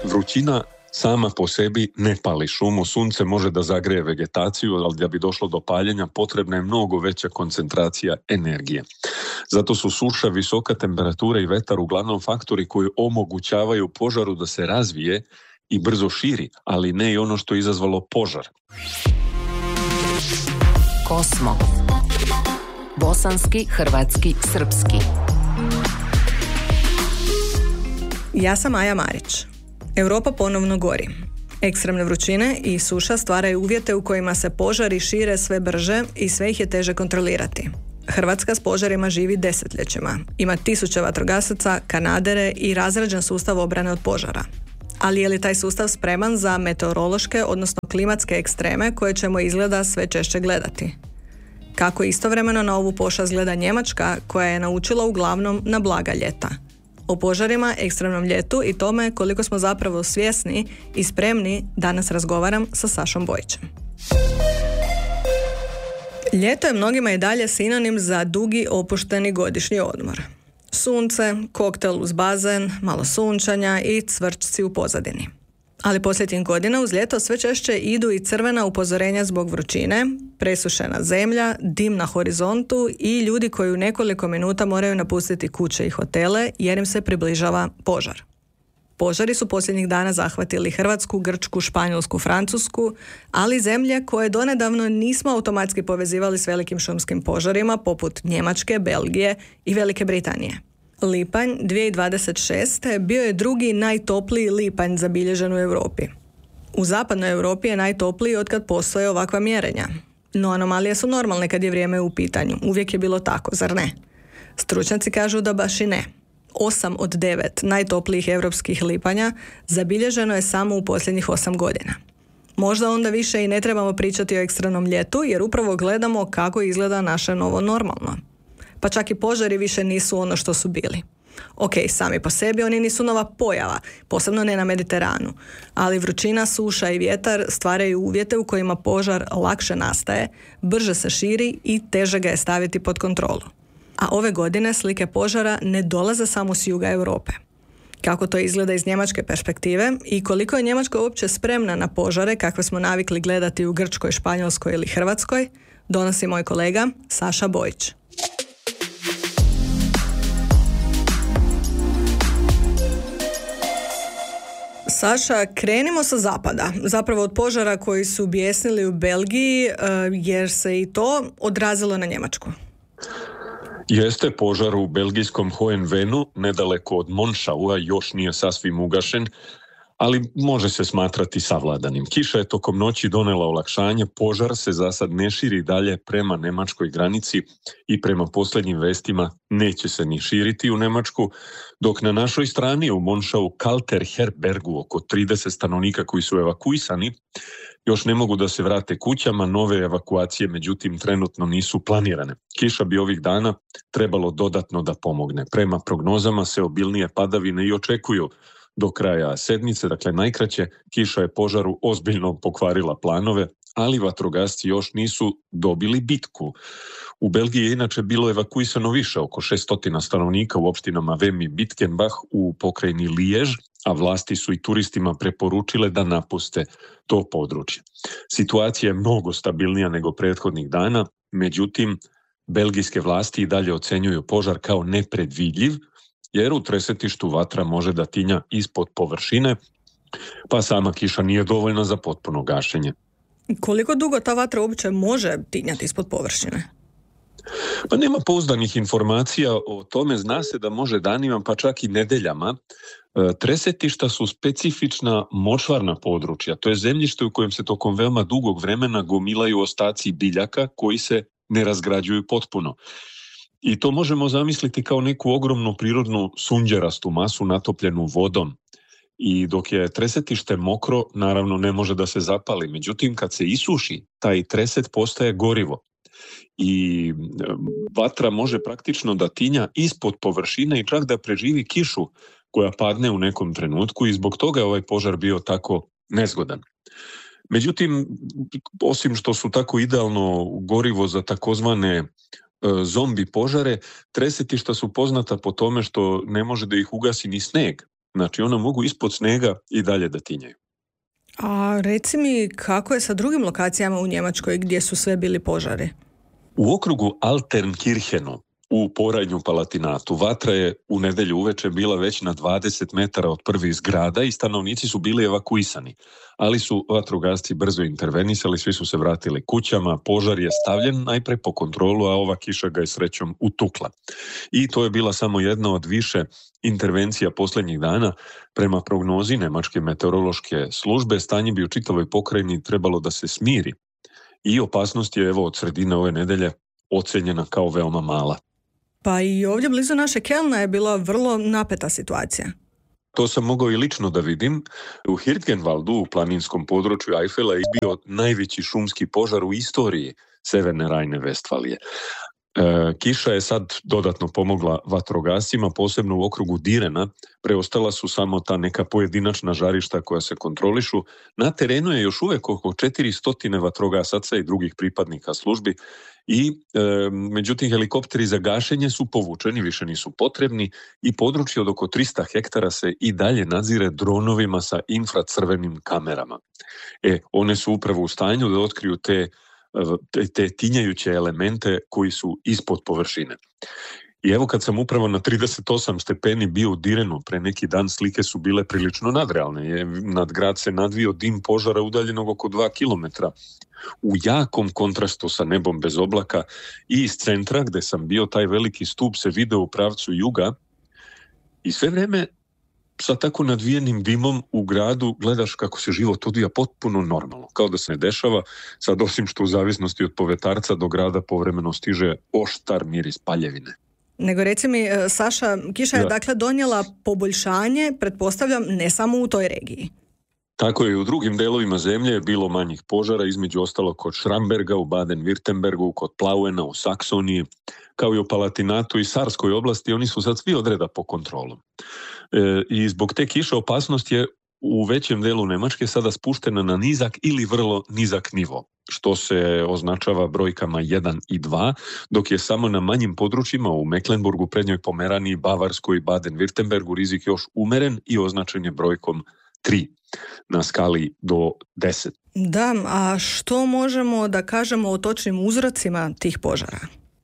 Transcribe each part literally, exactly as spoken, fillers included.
Vrućina sama po sebi ne pali šumu, sunce može da zagreje vegetaciju, ali da bi došlo do paljenja potrebna je mnogo veća koncentracija energije. Zato su suša, visoka temperatura i vetar uglavnom faktori koji omogućavaju požaru da se razvije i brzo širi, ali ne i ono što je izazvalo požar. Kosmo. Bosanski, hrvatski, srpski. Ja sam Maja Marić. Europa ponovno gori. Ekstremne vrućine i suša stvaraju uvjete u kojima se požari šire sve brže i sve ih je teže kontrolirati. Hrvatska s požarima živi desetljećima. Ima tisuće vatrogasaca, kanadere i razrađen sustav obrane od požara. Ali je li taj sustav spreman za meteorološke, odnosno klimatske ekstreme koje ćemo izgleda sve češće gledati? Kako istovremeno na ovu pošast gleda Njemačka, koja je naučila uglavnom na blaga ljeta? O požarima, ekstremnom ljetu i tome koliko smo zapravo svjesni i spremni danas razgovaram sa Sašom Bojićem. Ljeto je mnogima i dalje sinonim za dugi opušteni godišnji odmor. Sunce, koktel uz bazen, malo sunčanja i cvrčci u pozadini. Ali posljednjih godina uz ljeto sve češće idu i crvena upozorenja zbog vrućine, presušena zemlja, dim na horizontu i ljudi koji u nekoliko minuta moraju napustiti kuće i hotele jer im se približava požar. Požari su posljednjih dana zahvatili Hrvatsku, Grčku, Španjolsku, Francusku, ali zemlje koje donedavno nismo automatski povezivali s velikim šumskim požarima poput Njemačke, Belgije i Velike Britanije. Lipanj dvije tisuće dvadeset šeste. bio je drugi najtopliji lipanj zabilježen u Europi. U zapadnoj Europi je najtopliji otkad postoje ovakva mjerenja. No anomalije su normalne kad je vrijeme u pitanju. Uvijek je bilo tako, zar ne? Stručnjaci kažu da baš i ne. Osam od devet najtoplijih europskih lipanja zabilježeno je samo u posljednjih osam godina. Možda onda više i ne trebamo pričati o ekstremnom ljetu jer upravo gledamo kako izgleda naše novo normalno. Pa čak i požari više nisu ono što su bili. Ok, sami po sebi oni nisu nova pojava, posebno ne na Mediteranu, ali vrućina, suša i vjetar stvaraju uvjete u kojima požar lakše nastaje, brže se širi i teže ga je staviti pod kontrolu. A ove godine slike požara ne dolaze samo s juga Europe. Kako to izgleda iz njemačke perspektive i koliko je Njemačka uopće spremna na požare kakve smo navikli gledati u Grčkoj, Španjolskoj ili Hrvatskoj, donosi moj kolega Saša Bojić. Saša, krenimo sa zapada, zapravo od požara koji su bijesnili u Belgiji, jer se i to odrazilo na Njemačku. Jeste, požar u belgijskom Hohenwenu, nedaleko od Monschaua, još nije sasvim ugašen, ali može se smatrati savladanim. Kiša je tokom noći donela olakšanje, požar se za sad ne širi dalje prema nemačkoj granici i prema posljednjim vestima neće se ni širiti u Njemačku, dok na našoj strani u Monschau Kalter-Herbergu oko trideset stanovnika koji su evakuisani još ne mogu da se vrate kućama, nove evakuacije međutim trenutno nisu planirane. Kiša bi ovih dana trebalo dodatno da pomogne. Prema prognozama se obilnije padavine i očekuju do kraja sedmice, dakle najkraće, kiša je požaru ozbiljno pokvarila planove, ali vatrogasci još nisu dobili bitku. U Belgiji je inače bilo evakuisano više, oko šesto stanovnika u opštinama Vem i Bitkenbach u pokrajini Lijež, a vlasti su i turistima preporučile da napuste to područje. Situacija je mnogo stabilnija nego prethodnih dana, međutim, belgijske vlasti i dalje ocenjuju požar kao nepredvidljiv, jer u tresetištu vatra može da tinja ispod površine, pa sama kiša nije dovoljna za potpuno gašenje. Koliko dugo ta vatra uopće može tinjati ispod površine? Pa nema pouzdanih informacija o tome, zna se da može danima, pa čak i nedeljama. Tresetišta su specifična močvarna područja, to je zemljište u kojem se tokom veoma dugog vremena gomilaju ostaci biljaka koji se ne razgrađuju potpuno. I to možemo zamisliti kao neku ogromnu prirodnu sunđerastu masu natopljenu vodom. I dok je tresetište mokro, naravno ne može da se zapali. Međutim, kad se isuši, taj treset postaje gorivo. I vatra može praktično da tinja ispod površine i čak da preživi kišu koja padne u nekom trenutku i zbog toga je ovaj požar bio tako nezgodan. Međutim, osim što su tako idealno gorivo za takozvane zombi požare, tresetišta su poznata po tome što ne može da ih ugasi ni sneg. Znači ona mogu ispod snega i dalje da tinjaju. A reci mi kako je sa drugim lokacijama u Njemačkoj gdje su sve bili požari? U okrugu Altenkirchenu u Porajnju Palatinatu vatra je u nedjelju uveče bila već na dvadeset metara od prvih zgrada i stanovnici su bili evakuisani, ali su vatrogasci brzo intervenisali, svi su se vratili kućama, požar je stavljen najpre po kontrolu, a ova kiša ga je srećom utukla. I to je bila samo jedna od više intervencija posljednjih dana. Prema prognozi Nemačke meteorološke službe stanje bi u čitavoj pokrajini trebalo da se smiri i opasnost je evo od sredine ove nedelje ocenjena kao veoma mala. Pa i ovdje blizu naše Kelna je bila vrlo napeta situacija. To sam mogao i lično da vidim. U Hirtgenwaldu, u planinskom području Eifela, je bio najveći šumski požar u istoriji Severne Rajne-Vestfalije. E, kiša je sad dodatno pomogla vatrogascima, posebno u okrugu Direna. Preostala su samo ta neka pojedinačna žarišta koja se kontrolišu. Na terenu je još uvijek oko četiristo vatrogasaca i drugih pripadnika službi i e, međutim helikopteri za gašenje su povučeni, više nisu potrebni i područje od oko tristo hektara se i dalje nadzire dronovima sa infracrvenim kamerama. E, one su upravo u stanju da otkriju te Te, te tinjajuće elemente koji su ispod površine. I evo kad sam upravo na trideset osam stepeni bio u Direnu pre neki dan, slike su bile prilično nadrealne. Je, nad grad se nadvio dim požara udaljenog oko dva kilometra u jakom kontrastu sa nebom bez oblaka i iz centra gde sam bio taj veliki stup se video u pravcu juga i sve vreme sa tako nadvijenim dimom u gradu gledaš kako se život odvija potpuno normalno, kao da se ne dešava, sad osim što u zavisnosti od povetarca do grada povremeno stiže oštar miris paljevine. Nego reci mi, Saša, kiša je da. dakle donijela poboljšanje, pretpostavljam, ne samo u toj regiji. Tako je, u drugim delovima zemlje je bilo manjih požara, između ostalo kod Schramberga u Baden-Württembergu, kod Plauena u Saksoniji, kao i u Palatinatu i Sarskoj oblasti, oni su sad svi odreda po kontrolom. E, I zbog te kiše opasnost je u većem delu Nemačke sada spuštena na nizak ili vrlo nizak nivo, što se označava brojkama jedan i dva, dok je samo na manjim područjima u Mecklenburgu, Prednjoj Pomeraniji, Bavarskoj i Baden-Württembergu rizik još umeren i označen je brojkom tri na skali do deset. Da, a što možemo da kažemo o točnim uzrocima tih požara?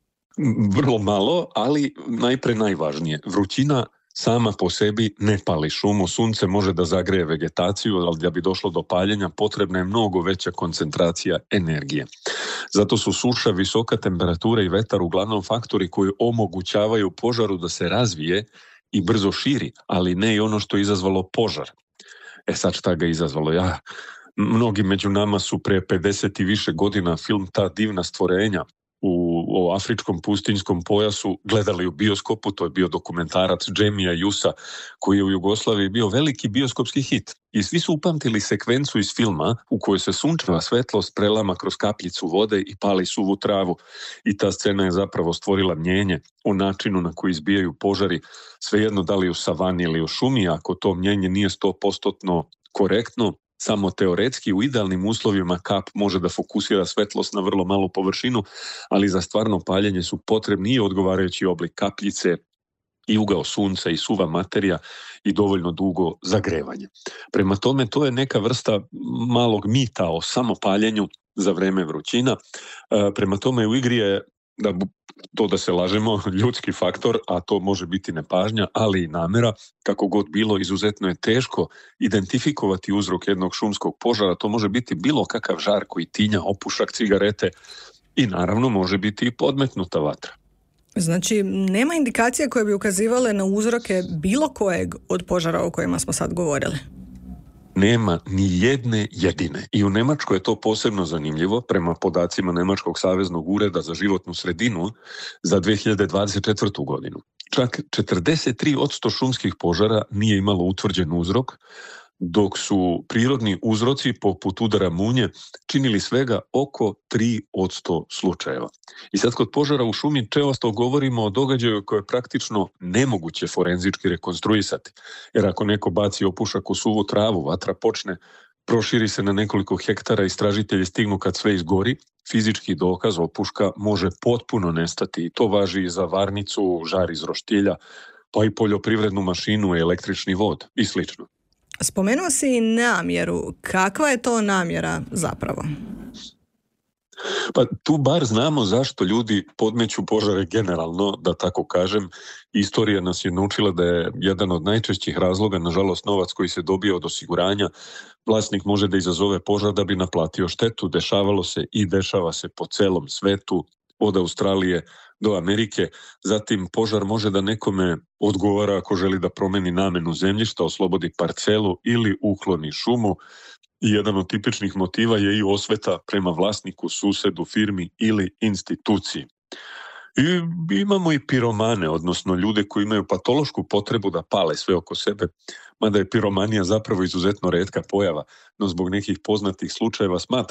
Vrlo malo, ali najpre najvažnije. Vrućina sama po sebi ne pali šumu, sunce može da zagreje vegetaciju, ali da bi došlo do paljenja potrebna je mnogo veća koncentracija energije. Zato su suša, visoka temperatura i vetar uglavnom faktori koji omogućavaju požaru da se razvije i brzo širi, ali ne i ono što je izazvalo požar. E sad šta ga izazvalo? Ja, mnogi među nama su pre pedeset i više godina film Ta divna stvorenja u, u afričkom pustinjskom pojasu gledali u bioskopu, to je bio dokumentarac Džemija Jusa koji je u Jugoslaviji bio veliki bioskopski hit. I svi su upamtili sekvencu iz filma u kojoj se sunčeva svetlost prelama kroz kapljicu vode i pali suvu travu. I ta scena je zapravo stvorila mnjenje o načinu na koji izbijaju požari, svejedno da li u savani ili u šumi, ako to mnjenje nije sto posto korektno, samo teoretski u idealnim uslovima kap može da fokusira svetlost na vrlo malu površinu, ali za stvarno paljenje su potrebni i odgovarajući oblik kapljice i ugao sunca i suva materija i dovoljno dugo zagrevanje. Prema tome, to je neka vrsta malog mita o samopaljenju za vreme vrućina. Prema tome, u igri je da to da se lažemo, ljudski faktor, a to može biti nepažnja, ali i namera. Kako god bilo, izuzetno je teško identifikovati uzrok jednog šumskog požara. To može biti bilo kakav žar koji tinja, opušak, cigarete i naravno može biti i podmetnuta vatra. Znači, nema indikacija koje bi ukazivale na uzroke bilo kojeg od požara o kojima smo sad govorili? Nema ni jedne jedine. I u Nemačkoj je to posebno zanimljivo. Prema podacima Nemačkog saveznog ureda za životnu sredinu za dve hiljade dvadeset četvrtu. godinu. Čak četrdeset tri posto šumskih požara nije imalo utvrđen uzrok, dok su prirodni uzroci poput udara munje činili svega oko tri posto slučajeva. I sad kod požara u šumi često govorimo o događaju koje je praktično nemoguće forenzički rekonstruisati. Jer ako neko baci opušak u suvu travu, vatra počne, proširi se na nekoliko hektara, istražitelji stignu kad sve izgori, fizički dokaz opuška može potpuno nestati i to važi i za varnicu, žar iz roštilja, pa i poljoprivrednu mašinu, električni vod i slično. Spomenuo si i namjeru. Kakva je to namjera zapravo? Pa tu bar znamo zašto ljudi podmeću požare generalno, da tako kažem. Istorija nas je naučila da je jedan od najčešćih razloga, nažalost, novac koji se dobije od osiguranja. Vlasnik može da izazove požar da bi naplatio štetu. Dešavalo se i dešava se po celom svetu, od Australije do Amerike. Zatim požar može da nekome odgovara ako želi da promeni namenu zemljišta, oslobodi parcelu ili ukloni šumu. I jedan od tipičnih motiva je i osveta prema vlasniku, susedu, firmi ili instituciji. I imamo i piromane, odnosno ljude koji imaju patološku potrebu da pale sve oko sebe, mada je piromanija zapravo izuzetno retka pojava, no zbog nekih poznatih slučajeva smatra